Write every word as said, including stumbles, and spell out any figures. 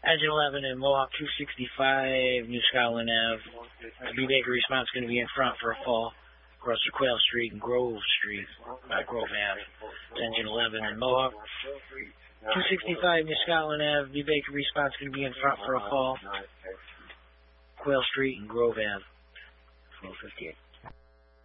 Engine eleven and Mohawk two sixty-five, New Scotland Ave. B Bakery Response going to be in front for a fall across the Quail Street and Grove Street, uh, Grove Ave. Engine eleven and Mohawk two sixty-five, New Scotland Ave. B Bakery Response going to be in front for a fall. Quail Street and Grove Ave. twelve fifty-eight.